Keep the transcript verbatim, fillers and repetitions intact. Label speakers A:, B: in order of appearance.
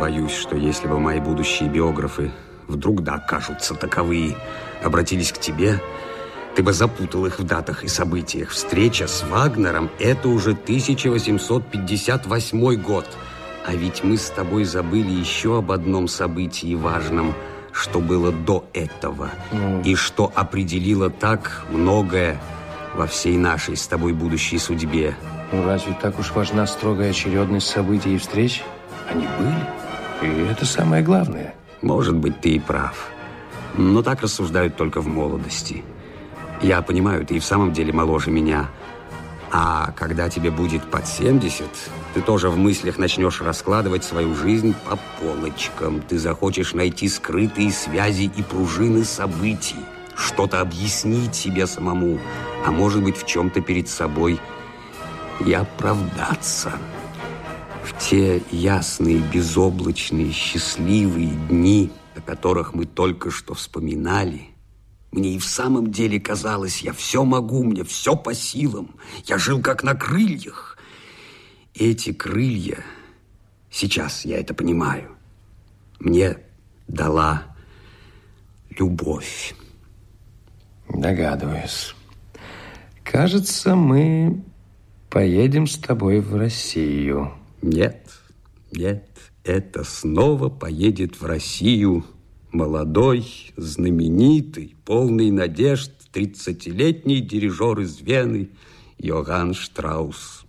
A: боюсь, что если бы мои будущие биографы вдруг да окажутся таковые, обратились к тебе, ты бы запутал их в датах и событиях. Встреча с Вагнером – это уже тысяча восемьсот пятьдесят восьмой год. А ведь мы с тобой забыли еще об одном событии важном, что было до этого, mm. и что определило так многое во всей нашей с тобой будущей судьбе.
B: Ну, разве так уж важна строгая очередность событий и встреч? Они были, и это самое главное.
A: Может быть, ты и прав. Но так рассуждают только в молодости. Я понимаю, ты и в самом деле моложе меня. А когда тебе будет под семьдесят, ты тоже в мыслях начнешь раскладывать свою жизнь по полочкам. Ты захочешь найти скрытые связи и пружины событий, что-то объяснить себе самому, а может быть, в чем-то перед собой и оправдаться. В те ясные, безоблачные, счастливые дни, о которых мы только что вспоминали, мне и в самом деле казалось, я все могу, мне все по силам. Я жил как на крыльях. Эти крылья, сейчас я это понимаю, мне дала любовь.
B: Догадываюсь. Кажется, мы поедем с тобой в Россию.
A: Нет, нет, это снова поедет в Россию молодой, знаменитый, полный надежд тридцатилетний дирижер из Вены Йоганн Штраус.